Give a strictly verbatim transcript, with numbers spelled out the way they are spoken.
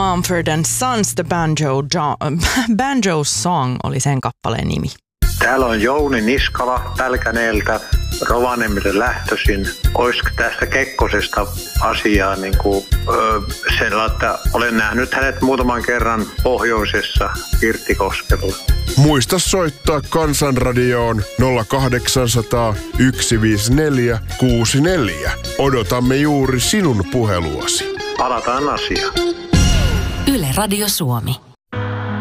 Mumford and Sons, The Banjo, jo- Banjo Song oli sen kappaleen nimi. Täällä on Jouni Niskala Pälkäneeltä, Rovaniemelle lähtöisin. Olisiko tästä Kekkosesta asiaa niin kuin, öö, sellainen, että olen nähnyt hänet muutaman kerran pohjoisessa Kirttikoskella. Muista soittaa Kansanradioon nolla kahdeksansataa yksi viisi neljä kuusi neljä. Odotamme juuri sinun puheluasi. Palataan asiaan. Yle Radio Suomi.